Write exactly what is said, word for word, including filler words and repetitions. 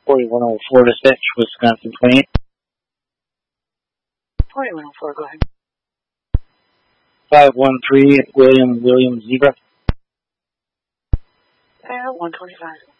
forty-one oh four dispatch, Wisconsin twenty-eight. forty-one oh four, go ahead. five one three, William, William Zebra. Uh, one twenty-five.